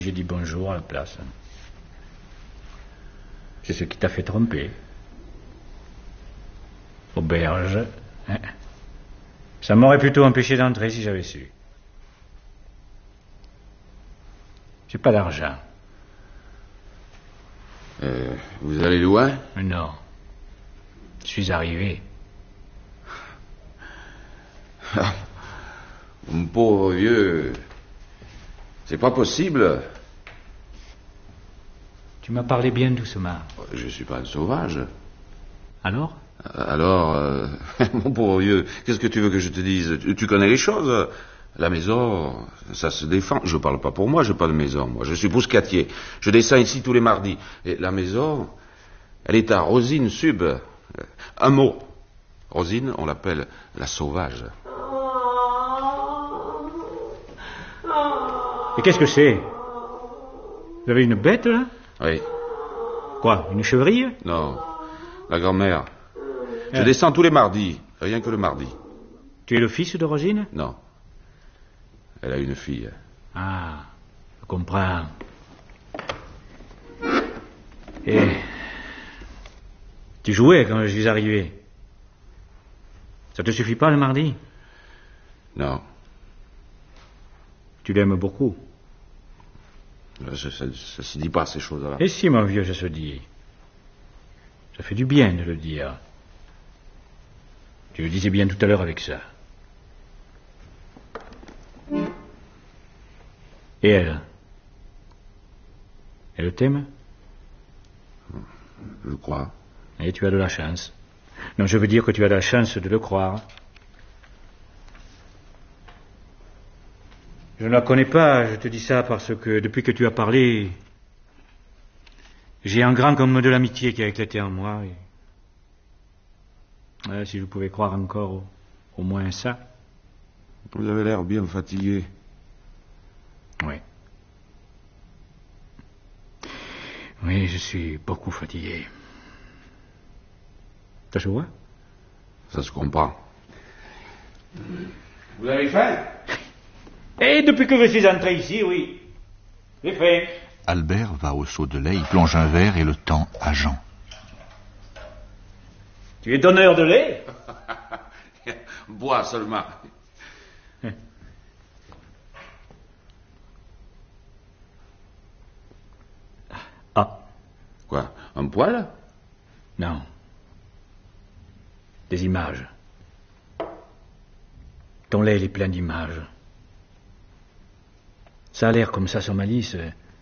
J'ai dit bonjour à la place. C'est ce qui t'a fait tromper. Auberge. Hein. Ça m'aurait plutôt empêché d'entrer si j'avais su. J'ai pas d'argent. Vous allez loin? Non. Je suis arrivé. Mon pauvre vieux, c'est pas possible. Tu m'as parlé bien doucement. Je suis pas un sauvage. Alors? Alors, mon pauvre vieux, qu'est-ce que tu veux que je te dise? Tu connais les choses. La maison, ça se défend. Je parle pas pour moi, j'ai pas de maison, moi. Je suis bouscatier. Je descends ici tous les mardis. Et la maison, elle est à Rosine Sub. Un mot. Rosine, on l'appelle la sauvage. Et qu'est-ce que c'est? Vous avez une bête, là? Oui. Quoi, une chevrille? Non, la grand-mère. Je descends tous les mardis, rien que le mardi. Tu es le fils de Rosine? Non. Elle a une fille. Ah, je comprends. Et tu jouais quand je suis arrivé. Ça te suffit pas le mardi? Non. Tu l'aimes beaucoup. Ça se dit pas, ces choses-là. Et si, mon vieux, ça se dit. Ça fait du bien de le dire. Tu le disais bien tout à l'heure avec ça. Et elle? Elle t'aime? Je crois. Et tu as de la chance. Non, je veux dire que tu as de la chance de le croire. Je ne la connais pas, je te dis ça parce que depuis que tu as parlé, j'ai un grand comme de l'amitié qui a éclaté en moi. Et... si je pouvais croire encore au moins ça. Vous avez l'air bien fatigué. Oui. Oui, je suis beaucoup fatigué. Ça se voit? Ça se comprend. Vous avez faim? Et depuis que je suis entré ici, oui. J'ai faim. Albert va au seau de lait, il plonge un verre et le tend à Jean. Tu es donneur de lait? Bois seulement. Ah. Quoi? Un poil? Non. Des images. Ton lait, il est plein d'images. Ça a l'air comme ça sur ma lisse.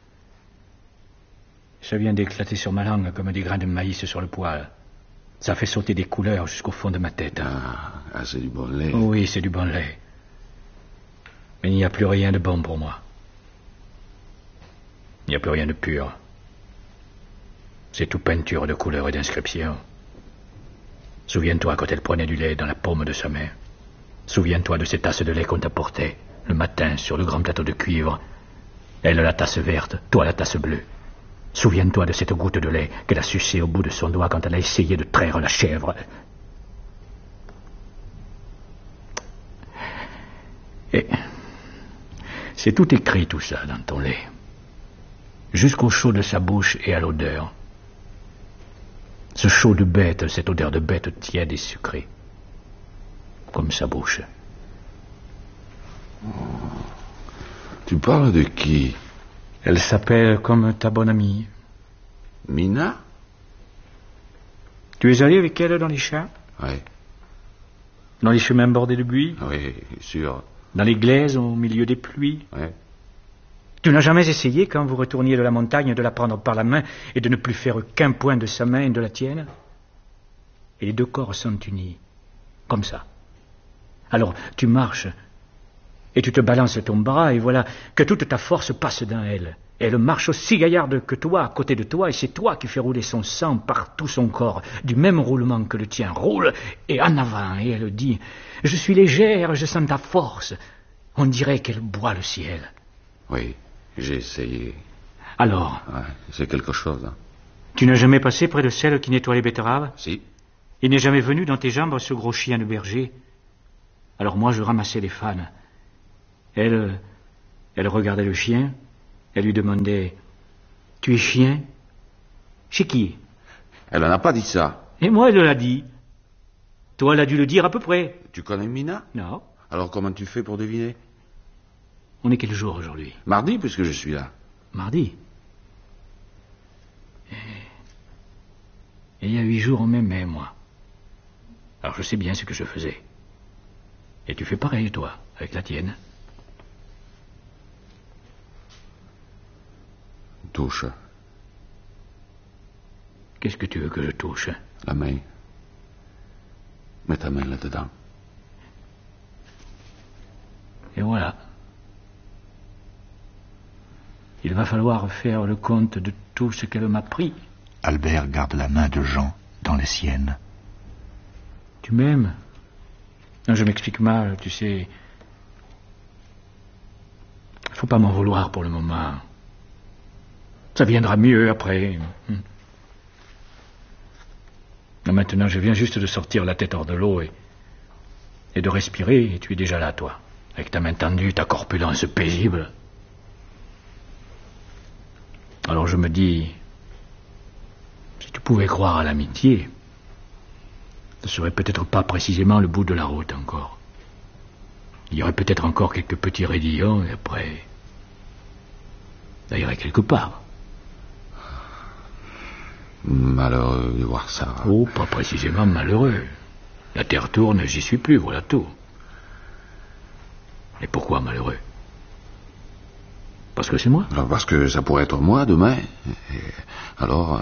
Ça vient d'éclater sur ma langue comme des grains de maïs sur le poêle. Ça fait sauter des couleurs jusqu'au fond de ma tête. Ah, c'est du bon lait. Oui, c'est du bon lait. Mais il n'y a plus rien de bon pour moi. Il n'y a plus rien de pur. C'est tout peinture de couleurs et d'inscriptions. Souviens-toi quand elle prenait du lait dans la paume de sa main. Souviens-toi de ces tasses de lait qu'on t'apportait le matin sur le grand plateau de cuivre. Elle la tasse verte, toi la tasse bleue. Souviens-toi de cette goutte de lait qu'elle a sucée au bout de son doigt quand elle a essayé de traire la chèvre. Et c'est tout écrit tout ça dans ton lait. Jusqu'au chaud de sa bouche et à l'odeur. Ce chaud de bête, cette odeur de bête tiède et sucrée. Comme sa bouche. Tu parles de qui? Elle s'appelle comme ta bonne amie. Mina? Tu es allé avec elle dans les champs? Oui. Dans les chemins bordés de buis? Oui, sûr. Dans les glaises au milieu des pluies? Oui. Tu n'as jamais essayé, quand vous retourniez de la montagne, de la prendre par la main et de ne plus faire qu'un point de sa main et de la tienne? Et les deux corps sont unis, comme ça. Alors, tu marches, et tu te balances ton bras, et voilà que toute ta force passe dans elle. Et elle marche aussi gaillarde que toi, à côté de toi, et c'est toi qui fais rouler son sang par tout son corps, du même roulement que le tien roule, et en avant, et elle dit, « Je suis légère, je sens ta force. » On dirait qu'elle boit le ciel. Oui, j'ai essayé. Alors? Ouais, c'est quelque chose. Hein. Tu n'as jamais passé près de celle qui nettoie les betteraves? Si. Il n'est jamais venu dans tes jambes ce gros chien de berger? Alors moi, je ramassais les fans. Elle regardait le chien, Elle lui demandait « Tu es chien ?» Chez qui? Elle n'en a pas dit ça. Et moi, elle l'a dit. Toi, elle a dû le dire à peu près. Tu connais Mina? Non. Alors comment tu fais pour deviner? On est quel jour aujourd'hui? Mardi, puisque je suis là. Mardi. Et il y a 8 jours, on m'aimait, moi. Alors je sais bien ce que je faisais. Et tu fais pareil, toi, avec la tienne. Touche. Qu'est-ce que tu veux que je touche? La main. Mets ta main là-dedans. Et voilà. Il va falloir faire le compte de tout ce qu'elle m'a pris. Albert garde la main de Jean dans les siennes. Tu m'aimes? Non, je m'explique mal, tu sais. Faut pas m'en vouloir pour le moment. Ça viendra mieux après. Maintenant, je viens juste de sortir la tête hors de l'eau et de respirer, et tu es déjà là, toi, avec ta main tendue, ta corpulence paisible. Alors je me dis, si tu pouvais croire à l'amitié, ce serait peut-être pas précisément le bout de la route encore. Il y aurait peut-être encore quelques petits raidillons, et après, ça irait quelque part. Malheureux de voir ça. Oh, pas précisément malheureux. La terre tourne, j'y suis plus, voilà tout. Et pourquoi malheureux? Parce que c'est moi. Alors, parce que ça pourrait être moi demain. Et alors...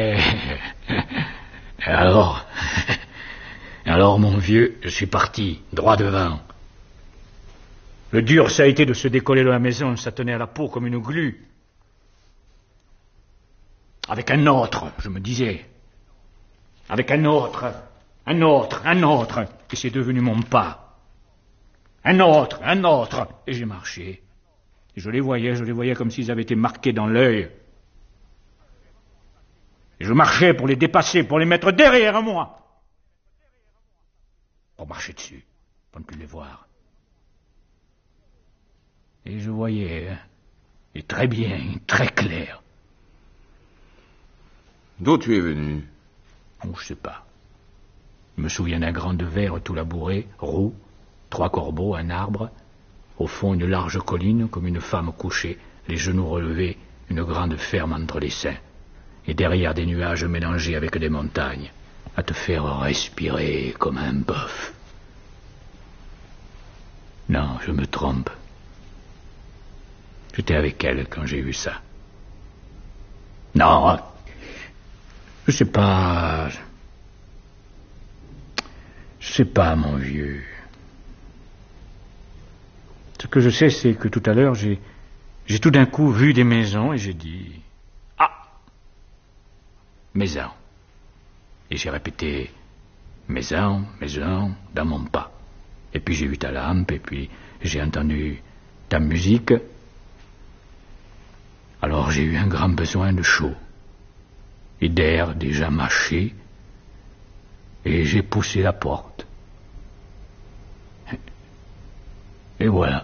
Alors, mon vieux, je suis parti, droit devant. Le dur, ça a été de se décoller de la maison, ça tenait à la peau comme une glu. Avec un autre, je me disais. Avec un autre. Et c'est devenu mon pas. Un autre. Et j'ai marché. Et je les voyais comme s'ils avaient été marqués dans l'œil. Et je marchais pour les dépasser, pour les mettre derrière moi. Pour marcher dessus, pour ne plus les voir. Et je voyais, et très bien, très clair. D'où tu es venu? Oh, je sais pas. Je me souviens d'un grand verre tout labouré, roux, 3 corbeaux, un arbre, au fond une large colline comme une femme couchée, les genoux relevés, une grande ferme entre les seins, et derrière des nuages mélangés avec des montagnes, à te faire respirer comme un bœuf. Non, je me trompe. J'étais avec elle quand j'ai vu ça. Non, je sais pas, mon vieux. Ce que je sais, c'est que tout à l'heure, j'ai tout d'un coup vu des maisons et j'ai dit « Ah, maison ». Et j'ai répété « maison », dans mon pas. Et puis j'ai vu ta lampe, et puis j'ai entendu ta musique. Alors j'ai eu un grand besoin de chaud. Et d'air déjà mâché, et j'ai poussé la porte. Et voilà.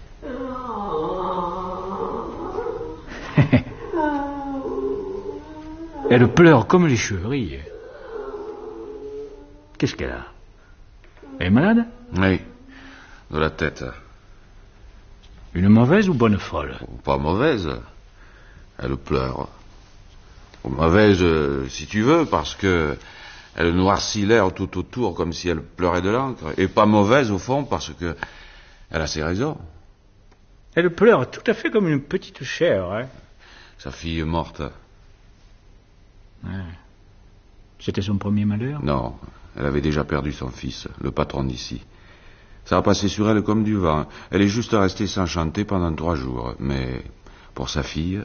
Elle pleure comme les chevrilles. Qu'est-ce qu'elle a? Elle est malade? Oui, de la tête. Une mauvaise ou bonne folle? Pas mauvaise. Elle pleure. Mauvaise, si tu veux, parce que elle noircit l'air tout autour comme si elle pleurait de l'encre. Et pas mauvaise, au fond, parce que elle a ses raisons. Elle pleure tout à fait comme une petite chair, hein. Sa fille est morte. Ouais. C'était son premier malheur? Non, elle avait déjà perdu son fils, le patron d'ici. Ça a passé sur elle comme du vent. Elle est juste restée s'enchanter pendant 3 jours. Mais pour sa fille...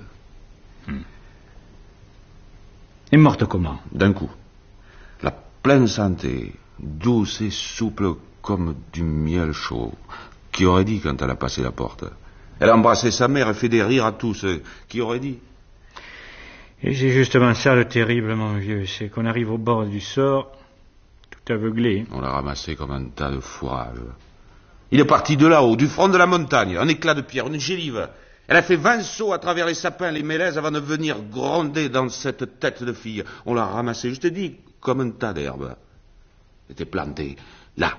Elle est morte comment? D'un coup. La pleine santé, douce et souple comme du miel chaud. Qui aurait dit quand elle a passé la porte? Elle a embrassé sa mère et fait des rires à tous. Qui aurait dit? Et c'est justement ça le terrible, mon vieux. C'est qu'on arrive au bord du sort, tout aveuglé. On l'a ramassé comme un tas de fourrage. Il est parti de là-haut, du front de la montagne, un éclat de pierre, une gélive. Elle a fait 20 sauts à travers les sapins, les mélèzes, avant de venir gronder dans cette tête de fille. On l'a ramassée, je te dis, comme un tas d'herbes. Elle était plantée, là.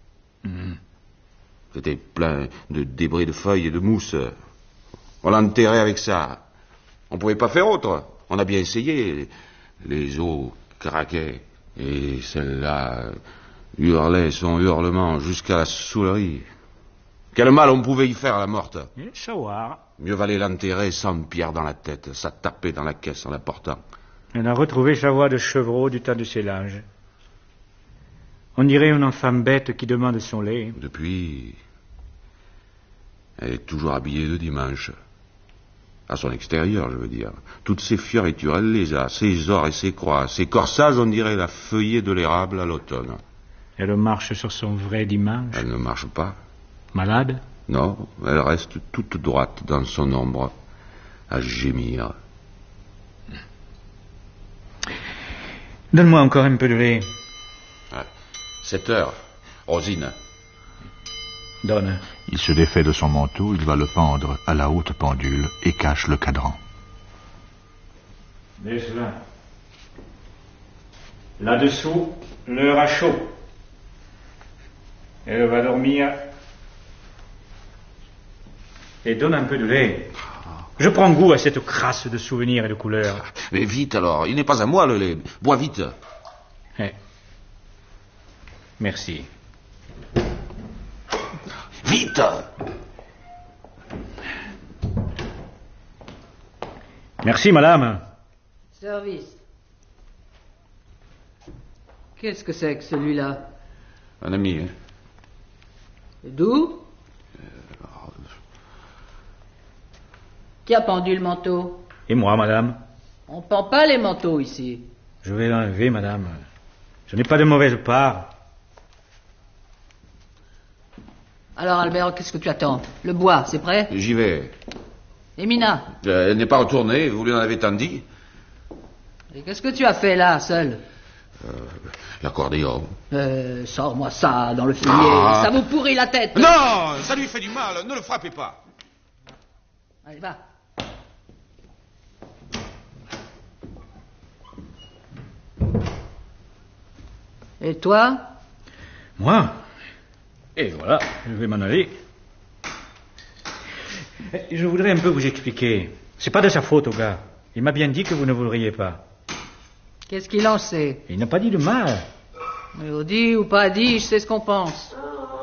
C'était plein de débris de feuilles et de mousse. On l'a enterré avec ça. On ne pouvait pas faire autre. On a bien essayé. Les os craquaient. Et celle-là hurlait son hurlement jusqu'à la saoulerie. Quel mal on pouvait y faire à la morte. Savoir. Mieux valait l'enterrer sans pierre dans la tête. Ça tapait dans la caisse en la portant. On a retrouvé sa voix de chevreau du temps de ses linges. On dirait une enfant bête qui demande son lait. Depuis, elle est toujours habillée de dimanche. À son extérieur, je veux dire. Toutes ses fioritures, elle les a. Ses ors et ses croix. Ses corsages, on dirait la feuillée de l'érable à l'automne. Elle marche sur son vrai dimanche. Elle ne marche pas. Malade? Non, elle reste toute droite dans son ombre, à gémir. Donne-moi encore un peu de lait. 7 heures. Rosine. Donne. Il se défait de son manteau, il va le pendre à la haute pendule et cache le cadran. Laisse là. Là-dessous, l'heure a chaud. Elle va dormir. Et donne un peu de lait. Je prends goût à cette crasse de souvenirs et de couleurs. Mais vite alors, il n'est pas à moi le lait. Bois vite. Merci. Vite! Merci, madame. Service. Qu'est-ce que c'est que celui-là? Un ami, hein? D'où? Qui a pendu le manteau? Et moi, madame? On pend pas les manteaux ici. Je vais l'enlever, madame. Je n'ai pas de mauvaise part. Alors, Albert, qu'est-ce que tu attends? Le bois, c'est prêt? J'y vais. Et Mina? Elle n'est pas retournée, vous lui en avez tant dit. Et qu'est-ce que tu as fait là, seul? L'accordéon. Sors-moi ça dans le fumier. Ah. Ça vous pourrit la tête. Non, ça lui fait du mal, ne le frappez pas. Allez, va. Et toi? Moi? Et voilà, je vais m'en aller. Je voudrais un peu vous expliquer. C'est pas de sa faute, au gars. Il m'a bien dit que vous ne voudriez pas. Qu'est-ce qu'il en sait? Il n'a pas dit de mal. Mais dit ou pas dit, je sais ce qu'on pense.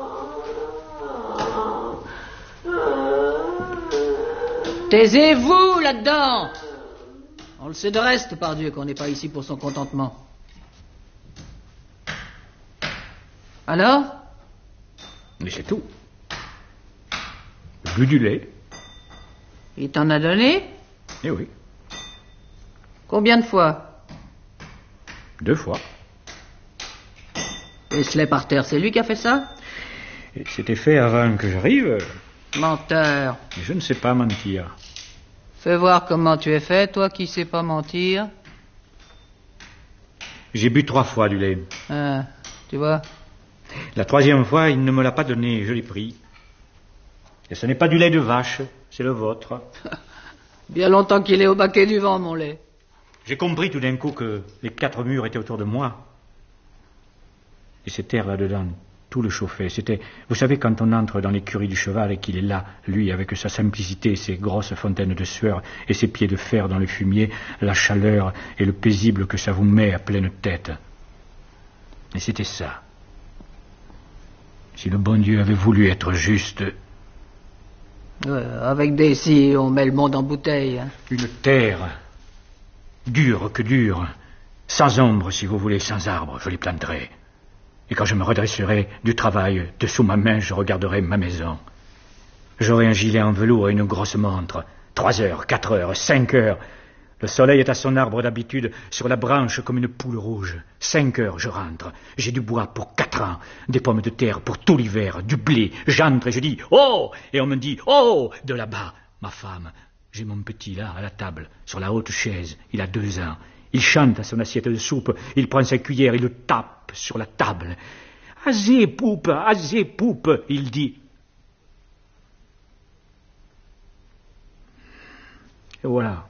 Taisez-vous là-dedans! On le sait de reste, par Dieu, qu'on n'est pas ici pour son contentement. Alors? Mais c'est tout. Bu du lait. Il t'en a donné? Eh oui, Combien de fois? 2 fois. Et ce lait par terre, c'est lui qui a fait ça? Et c'était fait avant que j'arrive. Menteur. Mais je ne sais pas mentir. Fais voir comment tu es fait, toi qui sais pas mentir. J'ai bu 3 fois du lait. Ah, tu vois? La 3e fois, il ne me l'a pas donné, je l'ai pris. Et ce n'est pas du lait de vache, c'est le vôtre. Bien longtemps qu'il est au baquet du vent, mon lait. J'ai compris tout d'un coup que les 4 murs étaient autour de moi. Et cet air là-dedans, tout le chauffait. C'était, vous savez, quand on entre dans l'écurie du cheval et qu'il est là, lui, avec sa simplicité, ses grosses fontaines de sueur et ses pieds de fer dans le fumier, la chaleur et le paisible que ça vous met à pleine tête. Et c'était ça. Si le bon Dieu avait voulu être juste... Avec des scies, on met le monde en bouteille. Hein. Une terre, dure que dure, sans ombre, si vous voulez, sans arbre, je les planterai. Et quand je me redresserai du travail, dessous ma main, je regarderai ma maison. J'aurai un gilet en velours et une grosse montre. 3 heures, 4 heures, 5 heures. Le soleil est à son arbre d'habitude, sur la branche comme une poule rouge. 5 heures, je rentre. J'ai du bois pour 4 ans, des pommes de terre pour tout l'hiver, du blé. J'entre et je dis « Oh !» Et on me dit « Oh !» De là-bas, ma femme. J'ai mon petit là, à la table, sur la haute chaise. Il a 2 ans. Il chante à son assiette de soupe. Il prend sa cuillère, il le tape sur la table. « Azé, poupe, il dit. Et voilà.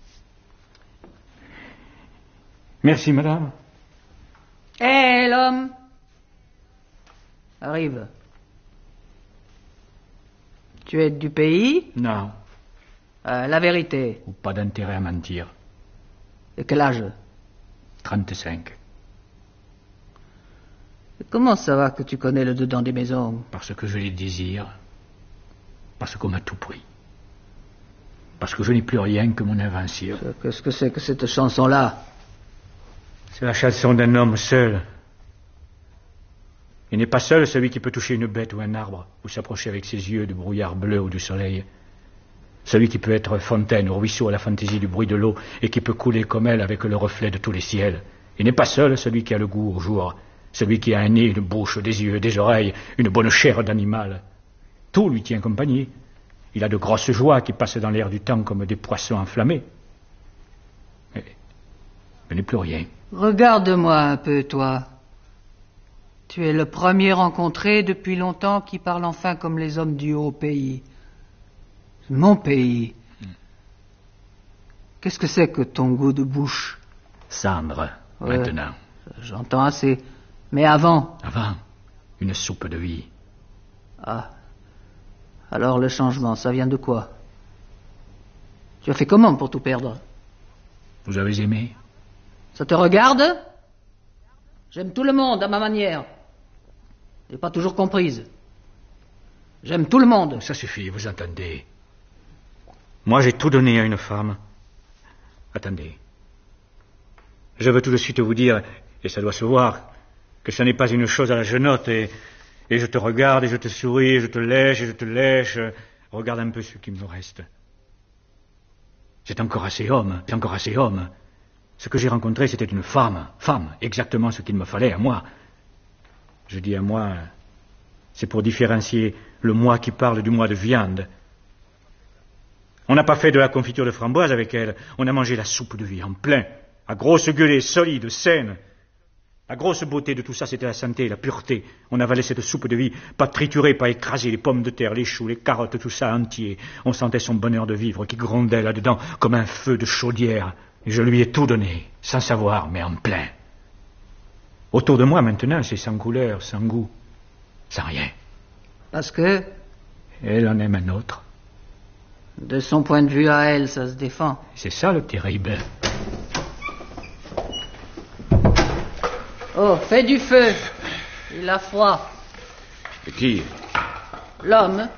Merci, madame. Hé, l'homme. Arrive. Tu es du pays? Non. La vérité. Ou pas d'intérêt à mentir. De quel âge? 35. Et comment ça va que tu connais le dedans des maisons? Parce que je les désire. Parce qu'on m'a tout pris. Parce que je n'ai plus rien que mon invention. Qu'est-ce que c'est que cette chanson-là? C'est la chanson d'un homme seul. Il n'est pas seul celui qui peut toucher une bête ou un arbre, ou s'approcher avec ses yeux du brouillard bleu ou du soleil. Celui qui peut être fontaine ou ruisseau à la fantaisie du bruit de l'eau et qui peut couler comme elle avec le reflet de tous les ciels. Il n'est pas seul celui qui a le goût au jour, celui qui a un nez, une bouche, des yeux, des oreilles, une bonne chair d'animal. Tout lui tient compagnie. Il a de grosses joies qui passent dans l'air du temps comme des poissons enflammés. Mais je n'ai plus rien. Regarde-moi un peu, toi. Tu es le premier rencontré depuis longtemps qui parle enfin comme les hommes du haut pays. Mon pays. Qu'est-ce que c'est que ton goût de bouche? Cendre, maintenant. J'entends assez. Mais avant? Avant, une soupe de vie. Ah. Alors le changement, ça vient de quoi? Tu as fait comment pour tout perdre? Vous avez aimé? Ça te regarde? J'aime tout le monde à ma manière. T'es pas toujours comprise. J'aime tout le monde. Ça suffit, vous entendez. Moi, j'ai tout donné à une femme. Attendez. Je veux tout de suite vous dire, et ça doit se voir, que ce n'est pas une chose à la genotte, et je te regarde, et je te souris, et je te lèche, et je te lèche. Regarde un peu ce qui me reste. C'est encore assez homme, c'est encore assez homme. Ce que j'ai rencontré, c'était une femme, exactement ce qu'il me fallait à moi. Je dis à moi, c'est pour différencier le moi qui parle du moi de viande. On n'a pas fait de la confiture de framboise avec elle, on a mangé la soupe de vie en plein, à grosse gueulée, solide, saine. La grosse beauté de tout ça, c'était la santé, la pureté. On avalait cette soupe de vie, pas triturée, pas écrasée, les pommes de terre, les choux, les carottes, tout ça entier. On sentait son bonheur de vivre qui grondait là-dedans comme un feu de chaudière. Et je lui ai tout donné, sans savoir, mais en plein. Autour de moi, maintenant, c'est sans couleur, sans goût, sans rien. Parce que, Elle en aime un autre. de son point de vue à elle, ça se défend. C'est ça le terrible. Oh, fais du feu. Il a froid. Et qui? L'homme.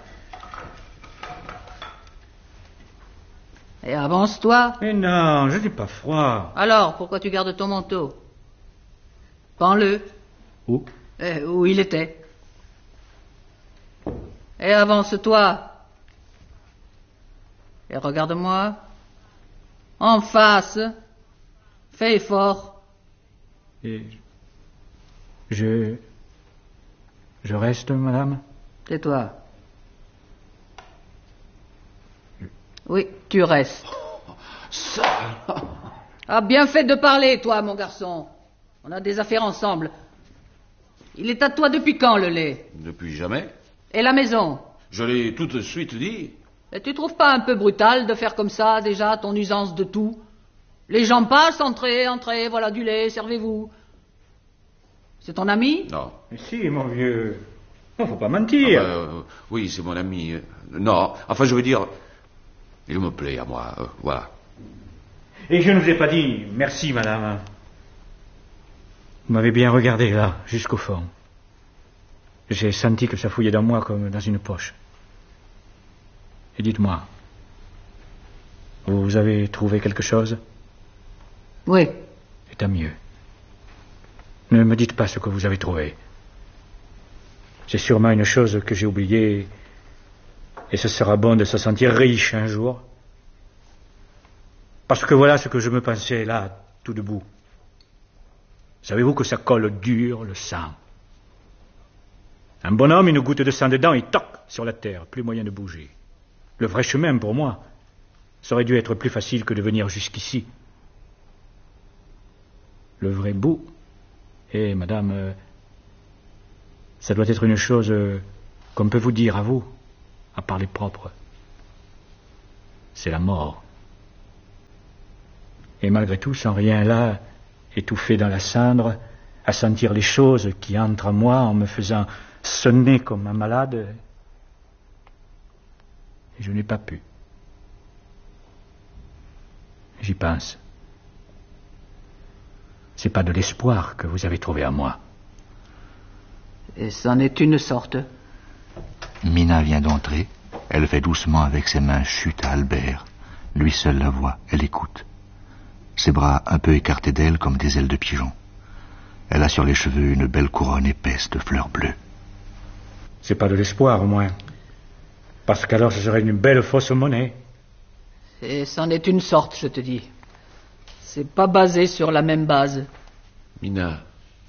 Et avance-toi. Mais non, je n'ai pas froid. Alors, pourquoi tu gardes ton manteau? Prends-le. Où? Où il était. Et avance-toi. Et regarde-moi. En face. Fais effort. Et je reste, madame? Tais-toi. Oui, tu restes. Ça. Ah, bien fait de parler, toi, mon garçon. On a des affaires ensemble. Il est à toi depuis quand, le lait? Depuis jamais. Et la maison? Je l'ai tout de suite dit. Et tu trouves pas un peu brutal de faire comme ça, déjà, ton usance de tout? Les gens passent, entrez, voilà du lait, servez-vous. C'est ton ami? Non. Mais si, mon vieux. Non, faut pas mentir. Oui, c'est mon ami. Non, enfin, je veux dire, il me plaît à moi, voilà. Et je ne vous ai pas dit merci, madame. Vous m'avez bien regardé, là, jusqu'au fond. J'ai senti que ça fouillait dans moi comme dans une poche. Et dites-moi, vous avez trouvé quelque chose? Oui. Et tant mieux. Ne me dites pas ce que vous avez trouvé. C'est sûrement une chose que j'ai oubliée, et ce sera bon de se sentir riche un jour. Parce que voilà ce que je me pensais là, tout debout. Savez-vous que ça colle dur, le sang? Un bonhomme, une goutte de sang dedans, et toc, sur la terre, plus moyen de bouger. Le vrai chemin, pour moi, ça aurait dû être plus facile que de venir jusqu'ici. Le vrai bout, madame, ça doit être une chose qu'on peut vous dire à vous, à parler propre. C'est la mort. Et malgré tout, sans rien là, étouffé dans la cendre, à sentir les choses qui entrent en moi en me faisant sonner comme un malade. Et je n'ai pas pu. J'y pense. C'est pas de l'espoir que vous avez trouvé en moi. Et c'en est une sorte. Mina vient d'entrer. Elle fait doucement avec ses mains chute à Albert. Lui seul la voit, elle écoute. Ses bras un peu écartés d'elle comme des ailes de pigeon. Elle a sur les cheveux une belle couronne épaisse de fleurs bleues. C'est pas de l'espoir, au moins. Parce qu'alors ce serait une belle fausse monnaie. Et c'en est une sorte, je te dis. C'est pas basé sur la même base. Mina.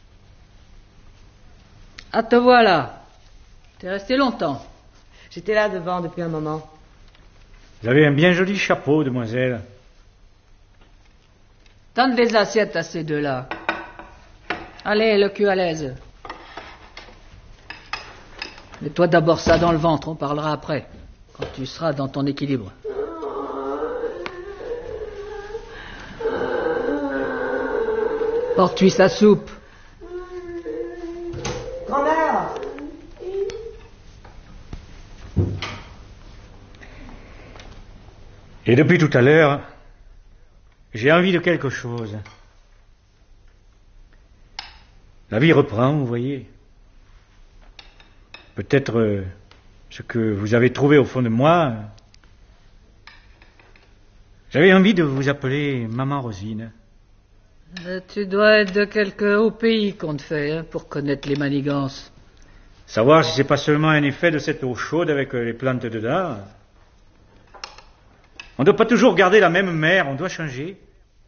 Ah, te voilà. T'es resté longtemps. J'étais là devant depuis un moment. Vous avez un bien joli chapeau, demoiselle. Tente les assiettes à ces deux-là. Allez, le cul à l'aise. Mets-toi d'abord ça dans le ventre, on parlera après, quand tu seras dans ton équilibre. Porte-lui sa soupe. Grand-mère! Et depuis tout à l'heure, j'ai envie de quelque chose. La vie reprend, vous voyez. Peut-être ce que vous avez trouvé au fond de moi. J'avais envie de vous appeler Maman Rosine. Tu dois être de quelque haut pays qu'on te fait, hein, pour connaître les manigances. Savoir si c'est pas seulement un effet de cette eau chaude avec les plantes dedans. On ne doit pas toujours garder la même mer, on doit changer.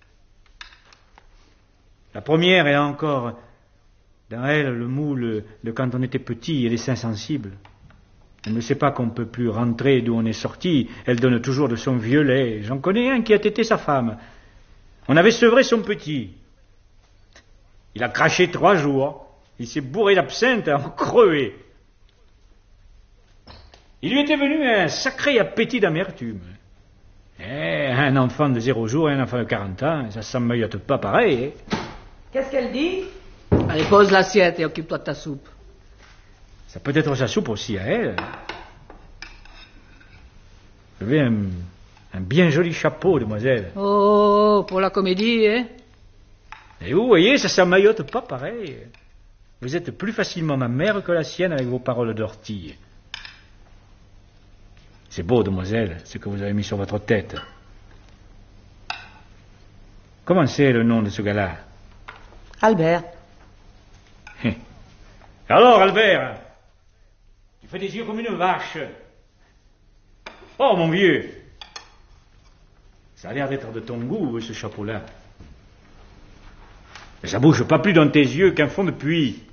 La première est encore dans elle le moule de quand on était petit et les seins sensibles. Elle ne sait pas qu'on ne peut plus rentrer d'où on est sorti, elle donne toujours de son vieux lait. J'en connais un qui a tété sa femme. On avait sevré son petit. Il a craché 3 jours. Il s'est bourré d'absinthe à en crever. Il lui était venu un sacré appétit d'amertume. Un enfant de 0 jours et un enfant de 40 ans, ça s'emmeuillote pas pareil. Qu'est-ce qu'elle dit? Allez, pose l'assiette et occupe-toi de ta soupe. Ça peut être sa soupe aussi à elle. Vous avez un bien joli chapeau, demoiselle. Oh, pour la comédie, hein? Et vous voyez, ça s'emmaillote pas pareil. Vous êtes plus facilement ma mère que la sienne avec vos paroles d'ortie. C'est beau, demoiselle, ce que vous avez mis sur votre tête. Comment c'est le nom de ce gars-là? Albert. Alors, Albert, tu fais des yeux comme une vache. Oh, mon vieux, ça a l'air d'être de ton goût, ce chapeau-là. Mais ça bouge pas plus dans tes yeux qu'un fond de puits.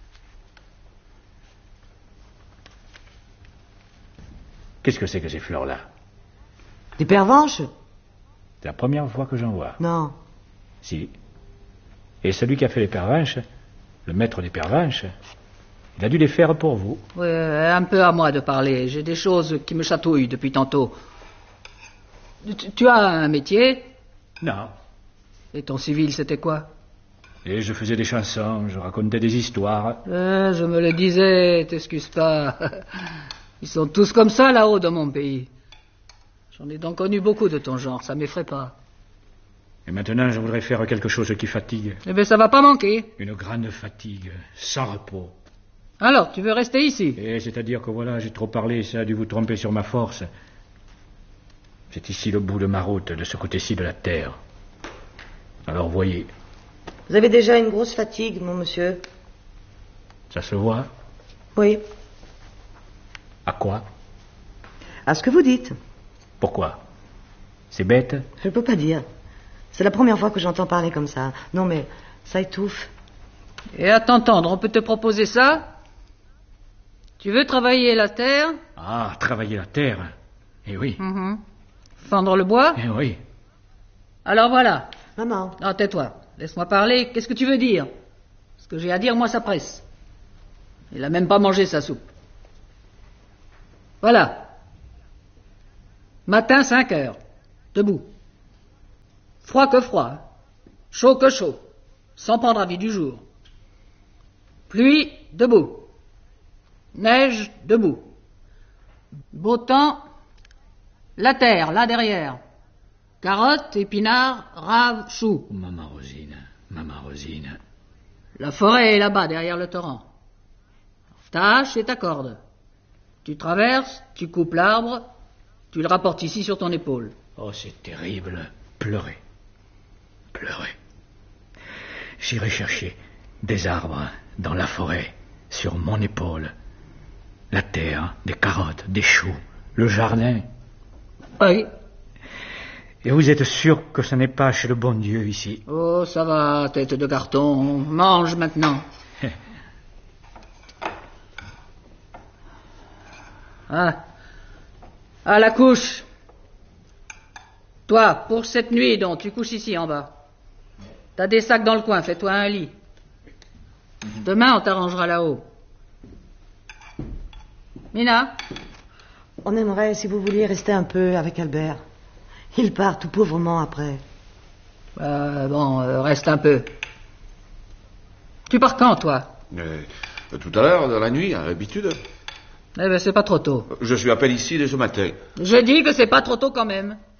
Qu'est-ce que c'est que ces fleurs-là? Des pervenches? C'est la première fois que j'en vois. Non. Si. Et celui qui a fait les pervenches, le maître des pervenches, il a dû les faire pour vous. Oui, un peu à moi de parler. J'ai des choses qui me chatouillent depuis tantôt. Tu as un métier? Non. Et ton civil, c'était quoi? Et je faisais des chansons, je racontais des histoires. Je me le disais, t'excuse pas. Ils sont tous comme ça là-haut dans mon pays. J'en ai donc connu beaucoup de ton genre, ça m'effraie pas. Et maintenant, je voudrais faire quelque chose qui fatigue. Eh bien, ça va pas manquer. Une grande fatigue, sans repos. Alors, tu veux rester ici? Et c'est-à-dire que voilà, j'ai trop parlé, ça a dû vous tromper sur ma force. C'est ici le bout de ma route, de ce côté-ci de la terre. Alors, voyez. Vous avez déjà une grosse fatigue, mon monsieur. Ça se voit? Oui. À quoi? À ce que vous dites. Pourquoi? C'est bête? Je ne peux pas dire. C'est la première fois que j'entends parler comme ça. Non, mais ça étouffe. Et à t'entendre, on peut te proposer ça? Tu veux travailler la terre? Ah, travailler la terre. Eh oui. Fendre le bois? Eh oui. Alors voilà. Maman. Non, tais-toi. Laisse-moi parler. Qu'est-ce que tu veux dire? Ce que j'ai à dire, moi, ça presse. Il a même pas mangé sa soupe. Voilà. Matin, 5 heures. Debout. Froid que froid, chaud que chaud, sans prendre avis du jour. Pluie, debout. Neige, debout. Beau temps, la terre, là derrière. Carottes, épinards, raves, choux. Maman Rosine. La forêt est là-bas, derrière le torrent. Ta hache et ta corde. Tu traverses, tu coupes l'arbre, tu le rapportes ici sur ton épaule. Oh, c'est terrible. Pleurer. J'irai chercher des arbres dans la forêt, sur mon épaule. La terre, des carottes, des choux, le jardin. Oui. Et vous êtes sûr que ce n'est pas chez le bon Dieu ici? Oh, ça va, tête de carton. Mange maintenant. Ah. À la couche. Toi, pour cette nuit, donc, tu couches ici en bas. T'as des sacs dans le coin, fais-toi un lit. Demain, on t'arrangera là-haut. Mina? On aimerait, si vous vouliez, rester un peu avec Albert. Il part tout pauvrement après. Reste un peu. Tu pars quand, toi? Tout à l'heure, dans la nuit, à l'habitude. Eh ben, c'est pas trop tôt. Je suis à peine ici dès ce matin. Je dis que c'est pas trop tôt quand même.